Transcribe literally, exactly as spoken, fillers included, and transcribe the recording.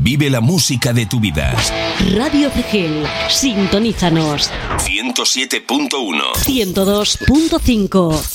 Vive la música de tu vida. Radio Cegel, sintonízanos. ciento siete punto uno. ciento dos punto cinco.